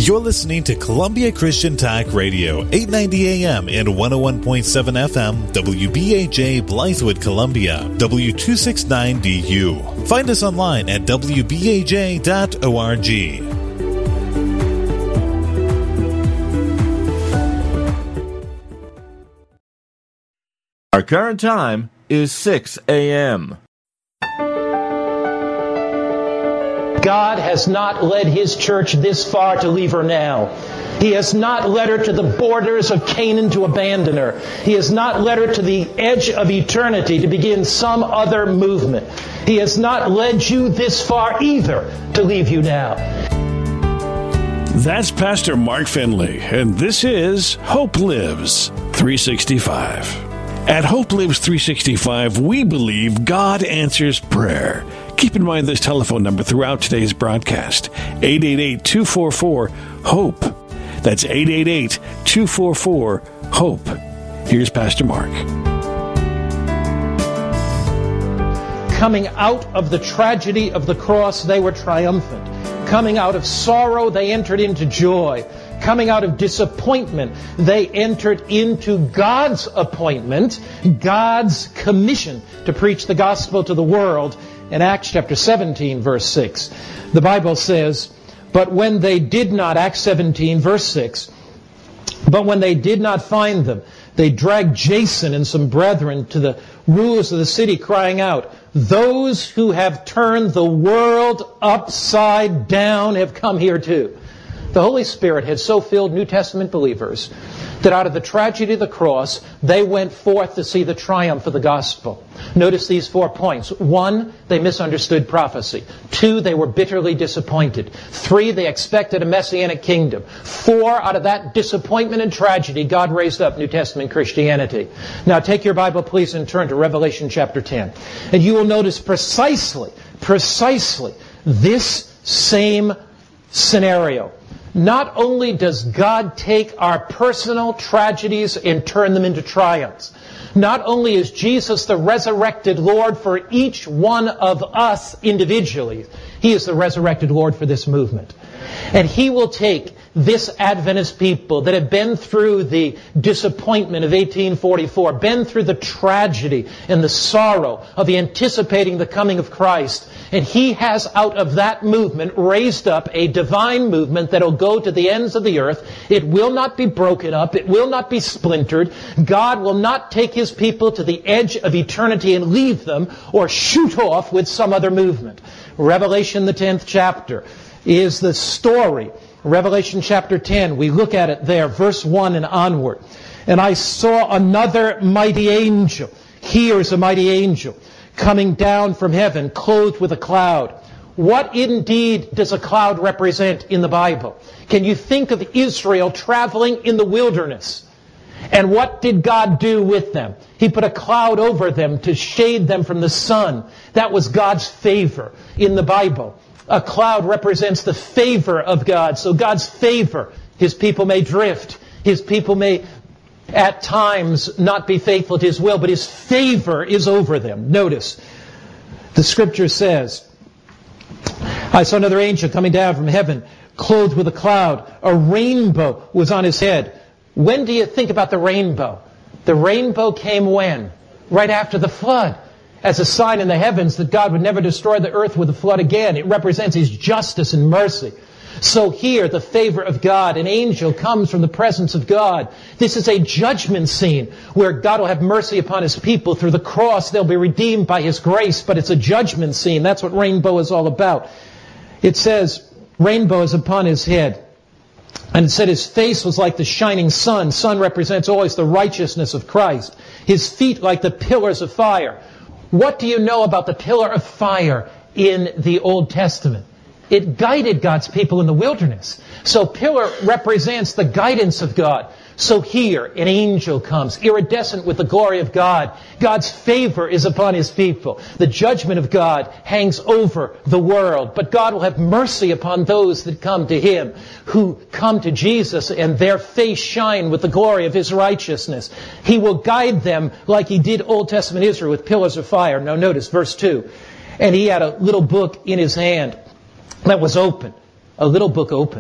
You're listening to Columbia Christian Talk Radio, 890 AM and 101.7 FM, WBAJ Blythewood, Columbia, W269DU. Find us online at WBAJ.org. Our current time is 6 a.m. God has not led His church this far to leave her now. He has not led her to the borders of Canaan to abandon her. He has not led her to the edge of eternity to begin some other movement. He has not led you this far either to leave you now. That's Pastor Mark Finley, and this is Hope Lives 365. At Hope Lives 365, we believe God answers prayer. Keep in mind this telephone number throughout today's broadcast, 888-244-HOPE. That's 888-244-HOPE. Here's Pastor Mark. Coming out of the tragedy of the cross, they were triumphant. Coming out of sorrow, they entered into joy. Coming out of disappointment, they entered into God's appointment, God's commission to preach the gospel to the world. In Acts chapter 17, verse 6, the Bible says, but when they did not, Acts 17, verse 6, but when they did not find them, they dragged Jason and some brethren to the rulers of the city, crying out, those who have turned the world upside down have come here too. The Holy Spirit had so filled New Testament believers that out of the tragedy of the cross, they went forth to see the triumph of the gospel. Notice these 4 points. 1, they misunderstood prophecy. 2, they were bitterly disappointed. 3, they expected a messianic kingdom. 4, out of that disappointment and tragedy, God raised up New Testament Christianity. Now take your Bible, please, and turn to Revelation chapter 10. And you will notice precisely this same scenario. Not only does God take our personal tragedies and turn them into triumphs, not only is Jesus the resurrected Lord for each one of us individually, He is the resurrected Lord for this movement. And He will take this Adventist people that have been through the disappointment of 1844, been through the tragedy and the sorrow of anticipating the coming of Christ, and He has out of that movement raised up a divine movement that will go to the ends of the earth. It will not be broken up. It will not be splintered. God will not take His people to the edge of eternity and leave them or shoot off with some other movement. Revelation, the 10th chapter, is the story. Revelation chapter 10, we look at it there, verse 1 and onward. And I saw another mighty angel. Here's a mighty angel coming down from heaven, clothed with a cloud. What indeed does a cloud represent in the Bible? Can you think of Israel traveling in the wilderness? And what did God do with them? He put a cloud over them to shade them from the sun. That was God's favor in the Bible. A cloud represents the favor of God. So God's favor, His people may drift. His people may at times not be faithful to His will, but His favor is over them. Notice, the Scripture says, I saw another angel coming down from heaven, clothed with a cloud. A rainbow was on his head. When do you think about the rainbow? The rainbow came when? Right after the flood. As a sign in the heavens that God would never destroy the earth with a flood again. It represents His justice and mercy. So here, the favor of God, an angel comes from the presence of God. This is a judgment scene where God will have mercy upon His people. Through the cross, they'll be redeemed by His grace, but it's a judgment scene. That's what rainbow is all about. It says, rainbow is upon His head. And it said His face was like the shining sun. Sun represents always the righteousness of Christ. His feet like the pillars of fire. What do you know about the pillar of fire in the Old Testament? It guided God's people in the wilderness. So pillar represents the guidance of God. So here, an angel comes, iridescent with the glory of God. God's favor is upon His people. The judgment of God hangs over the world. But God will have mercy upon those that come to Him, who come to Jesus, and their face shine with the glory of His righteousness. He will guide them like He did Old Testament Israel with pillars of fire. Now notice verse 2. And He had a little book in His hand that was open. A little book open.